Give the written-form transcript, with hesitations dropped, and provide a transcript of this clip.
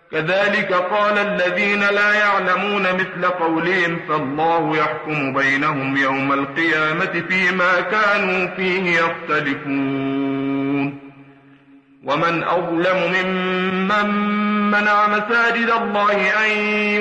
كذلك قال الذين لا يعلمون مثل قولهم فالله يحكم بينهم يوم القيامة فيما كانوا فيه يختلفون ومن أظلم ممن منع مساجد الله أن